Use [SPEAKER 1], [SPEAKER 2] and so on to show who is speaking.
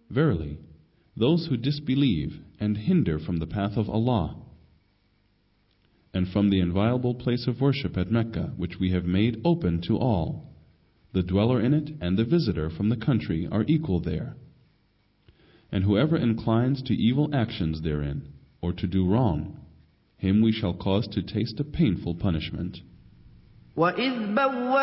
[SPEAKER 1] Verily, those who disbelieve and hinder from the path of Allah, and from the inviolable place of worship at Mecca, which we have made open to all, the dweller in it and the visitor from the country are equal there. And whoever inclines to evil actions therein, or to do wrong, him we shall cause to taste a painful punishment.
[SPEAKER 2] وَإِذْ